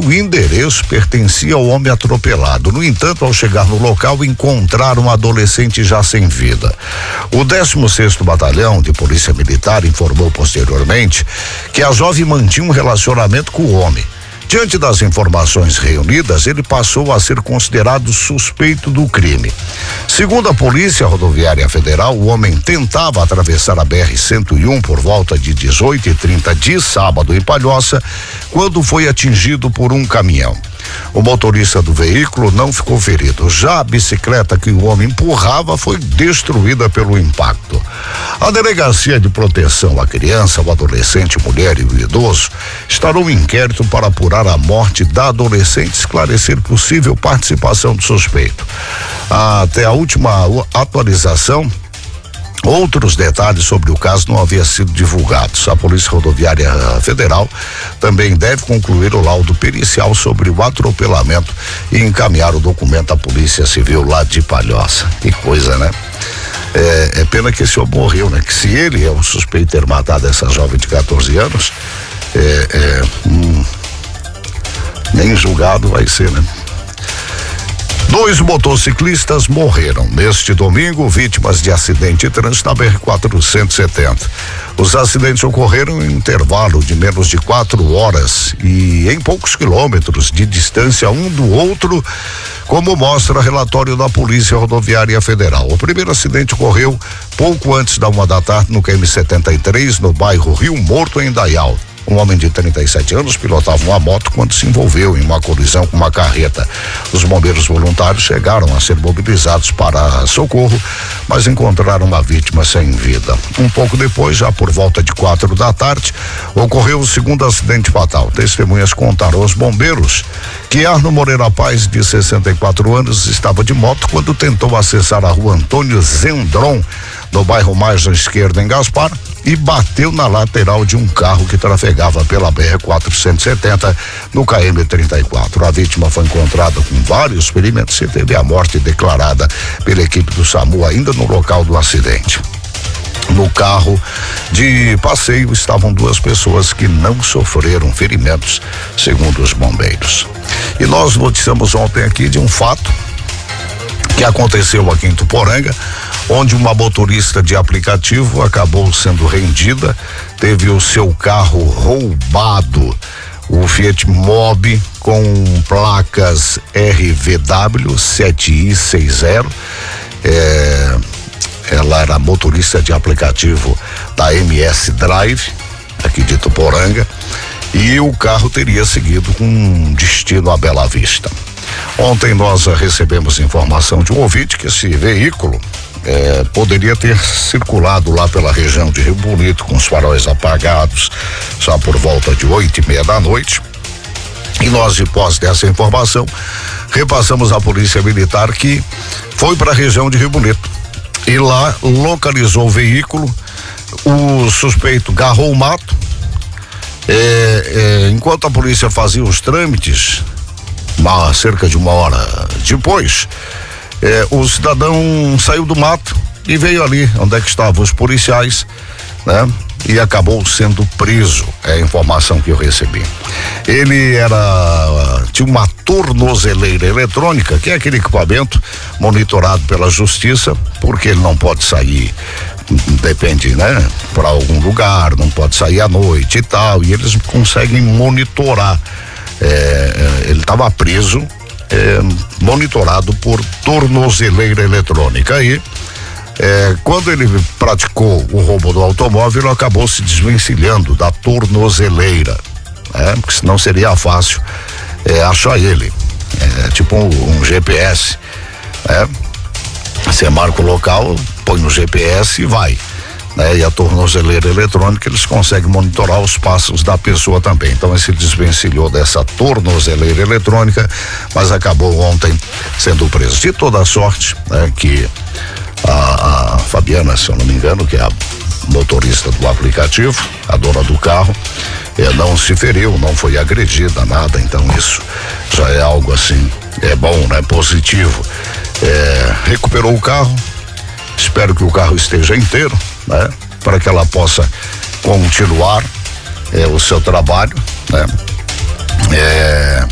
o endereço pertencia ao homem atropelado. No entanto, ao chegar no local, encontraram um adolescente já sem vida. O 16º Batalhão de Polícia Militar informou posteriormente que a jovem mantinha um relacionamento com o homem. Diante das informações reunidas, ele passou a ser considerado suspeito do crime. Segundo a Polícia Rodoviária Federal, o homem tentava atravessar a BR-101 por volta de 18h30 de sábado em Palhoça, quando foi atingido por um caminhão. O motorista do veículo não ficou ferido. Já a bicicleta que o homem empurrava foi destruída pelo impacto. A Delegacia de Proteção à Criança, o adolescente, mulher e o idoso estarão em inquérito para apurar a morte da adolescente e esclarecer possível participação do suspeito. Até a última atualização, outros detalhes sobre o caso não haviam sido divulgados. A Polícia Rodoviária Federal também deve concluir o laudo pericial sobre o atropelamento e encaminhar o documento à Polícia Civil lá de Palhoça. Que coisa, né? É pena que esse homem morreu, né? Que se ele é o suspeito de ter matado essa jovem de 14 anos, nem julgado vai ser, né? 2 motociclistas morreram neste domingo, vítimas de acidente de trânsito na BR-470. Os acidentes ocorreram em intervalo de menos de 4 horas e em poucos quilômetros de distância um do outro, como mostra relatório da Polícia Rodoviária Federal. O primeiro acidente ocorreu pouco antes da 1 da tarde no QM73, no bairro Rio Morto, em Indaial. Um homem de 37 anos pilotava uma moto quando se envolveu em uma colisão com uma carreta. Os bombeiros voluntários chegaram a ser mobilizados para socorro, mas encontraram uma vítima sem vida. Um pouco depois, já por volta de 4 da tarde, ocorreu o segundo acidente fatal. Testemunhas contaram aos bombeiros que Arno Moreira Paz, de 64 anos, estava de moto quando tentou acessar a rua Antônio Zendron, no bairro mais à esquerda, em Gaspar, e bateu na lateral de um carro que trafegava pela BR-470 no KM-34. A vítima foi encontrada com vários ferimentos e teve a morte declarada pela equipe do SAMU ainda no local do acidente. No carro de passeio estavam 2 pessoas que não sofreram ferimentos, segundo os bombeiros. E nós noticiamos ontem aqui de um fato que aconteceu aqui em Tuporanga, onde uma motorista de aplicativo acabou sendo rendida, teve o seu carro roubado, o Fiat Mobi com placas RVW 7I60. Ela era motorista de aplicativo da MS Drive, aqui de Tuporanga, e o carro teria seguido com destino a Bela Vista. Ontem nós recebemos informação de um ouvinte que esse veículo poderia ter circulado lá pela região de Rio Bonito com os faróis apagados, só por volta de 8h30 da noite. E nós, de posse dessa informação, repassamos à Polícia Militar, que foi para a região de Rio Bonito e lá localizou o veículo. O suspeito garrou o mato. Enquanto a polícia fazia os trâmites, cerca de 1 hora depois, o cidadão saiu do mato e veio ali onde é que estavam os policiais, né? E acabou sendo preso, é a informação que eu recebi. Ele tinha uma tornozeleira eletrônica, que é aquele equipamento monitorado pela justiça, porque ele não pode sair, depende, né? Para algum lugar, não pode sair à noite e tal, e eles conseguem monitorar. Ele estava preso, monitorado por tornozeleira eletrônica. Aí, quando ele praticou o roubo do automóvel, ele acabou se desvencilhando da tornozeleira, porque senão seria fácil achar ele. Tipo um GPS, Você marca o local, põe no GPS e vai. E a tornozeleira eletrônica, eles conseguem monitorar os passos da pessoa também. Então ele se desvencilhou dessa tornozeleira eletrônica, mas acabou ontem sendo preso. De toda sorte, que a Fabiana, se eu não me engano, que é a motorista do aplicativo, a dona do carro, não se feriu, não foi agredida, nada. Então isso já é algo assim, bom, né? Positivo. Recuperou o carro. Espero que o carro esteja inteiro, né? Para que ela possa continuar o seu trabalho, né?